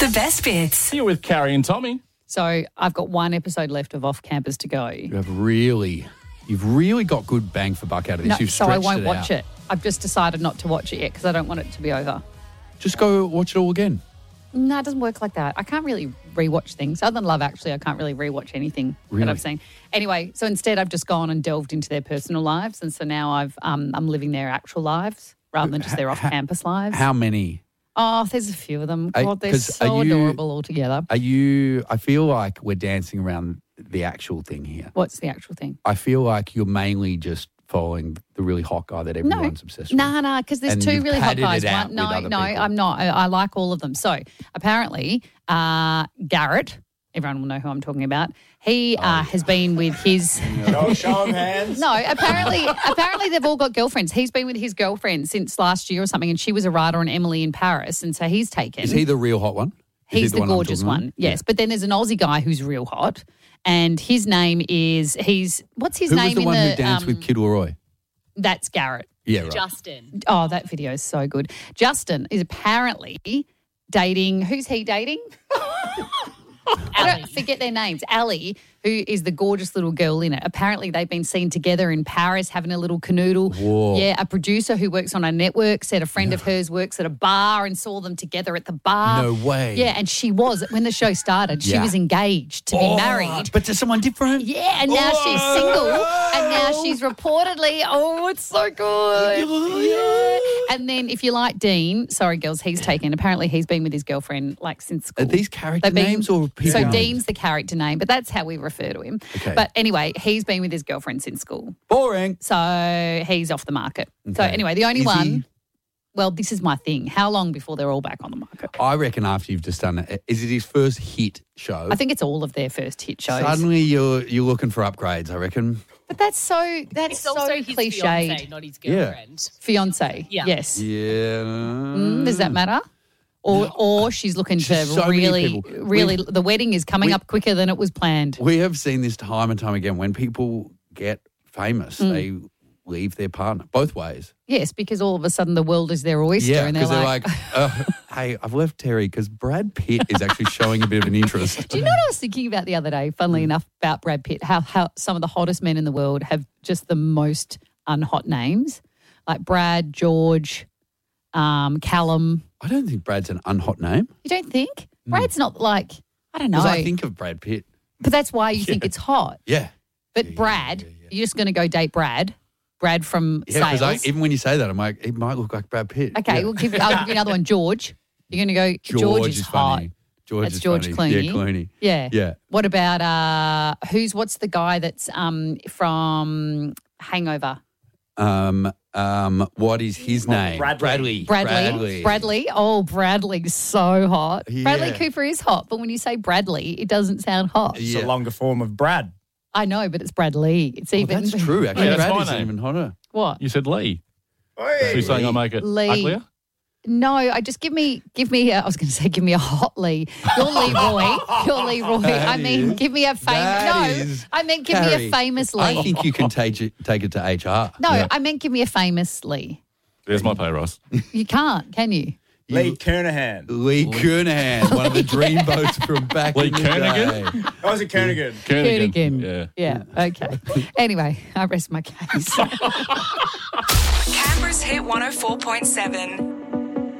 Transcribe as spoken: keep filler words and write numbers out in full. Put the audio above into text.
The best bits. You're with Carrie and Tommy. So I've got one episode left of Off Campus to go. You have really, you've really got good bang for buck out of this. No, You've so I stretched won't it watch out. it. I've just decided not to watch it yet because I don't want it to be over. Just go watch it all again. No, it doesn't work like that. I can't really rewatch things. Other than Love Actually, I can't really rewatch anything Really? that I've seen. Anyway, so instead I've just gone and delved into their personal lives, and so now I've um, I'm living their actual lives rather than just their off-campus lives. How many? Oh, there's a few of them. Are- God, they're 'cause so are you- adorable all together. Are you, I feel like we're dancing around the actual thing here. What's the actual thing? I feel like you're mainly just following the really hot guy that everyone's obsessed with. No, no, because there's And two you've really hot padded guys. it out One, no, with other no, people. I'm not. I, I like all of them. So apparently, uh, Garrett, everyone will know who I'm talking about. He Oh, uh, has been with his. No, show of hands. No, apparently, apparently they've all got girlfriends. He's been with his girlfriend since last year or something, and she was a writer on Emily in Paris, and so he's taken. Is he the real hot one? Is he He's the, one I'm gorgeous talking about? one, yes. But then there's an Aussie guy who's real hot, and his name is he's what's his Who name was the in one the who danced um, with Kid Leroy? That's Garrett. Yeah, right. Justin. Oh, that video is so good. Justin is apparently dating. Who's he dating? I don't forget their names. Ali, who is the gorgeous little girl in it. Apparently, they've been seen together in Paris having a little canoodle. Whoa. Yeah, a producer who works on a network said a friend of hers works at a bar and saw them together at the bar. No way. Yeah, and she was when the show started. She Yeah. was engaged to be Oh, married. But to someone different? Yeah, and now she's single, and now she's reportedly, oh, it's so good. Yeah. And then if you like Dean, sorry, girls, he's taken. Apparently he's been with his girlfriend like since school. Are these character They've been- names or people So names? Dean's the character name, but that's how we refer to him. Okay. But anyway, he's been with his girlfriend since school. Boring. So he's off the market. So Okay. anyway, the only Is one, he- well, this is my thing. How long before they're all back on the market? I reckon after you've just done it, is it his first hit show? I think it's all of their first hit shows. Suddenly you're you're looking for upgrades, I reckon. But that's so, that's It's so also his cliched. fiance, not his girlfriend. Fiance, Yeah. yes. Yeah. Mm, does that matter? Or or she's looking to Just so many really, people. really, We've- the wedding is coming we- up quicker than it was planned. We have seen this time and time again. When people get famous, Mm. they leave their partner both ways. Yes, because all of a sudden the world is their oyster. Yeah, and they're because they're like, like, uh, hey, I've left Terry because Brad Pitt is actually showing a bit of an interest. do you know what I was thinking about the other day, funnily enough, about Brad Pitt, how, how some of the hottest men in the world have just the most unhot names, like Brad, George, um, Callum. I don't think Brad's an unhot name. You don't think? Brad's not like, I don't know. Because I think of Brad Pitt. but that's why you think it's hot. Yeah. But Yeah, yeah, Brad, yeah, yeah. you're just going to go date Brad. Brad from Yeah, because Sales. even when you say that, I'm like, it might look like Brad Pitt. Okay, Yeah. we'll give, I'll give you another one. George. You're going to go, George, George is, is hot. funny. George That's is George funny. Clooney. Yeah, Clooney. Yeah. Yeah. What about, uh, who's, what's the guy that's um, from Hangover? Um, um, what is his name? Bradley. Bradley. Bradley. Bradley. Oh, Bradley's so hot. Yeah. Bradley Cooper is hot, but when you say Bradley, it doesn't sound hot. It's Yeah. a longer form of Brad. I know, but it's Bradley. It's Oh, even. that's true, actually. Yeah, that's Brad my isn't name. even hotter. What? You said Lee. Hey. Who's saying I make it Lee. uglier? No, I just give me, give me. A, I was going to say, give me a hot Lee. You're Leroy. You're Leroy. I mean, give me a famous. that No, is- I meant give me Carrie, a famous Lee. I think you can take it, take it to H R. no, Yeah. I meant give me a famous Lee. There's my pay, Ross. You can't, can you? Lee Kernahan. Lee Kernahan, one of the dream boats from back Lee in the Kernaghan? day. That was a Kernigan. Kernigan. Yeah. Yeah. Okay. Anyway, I rest my case. Canberra's Hit one oh four point seven.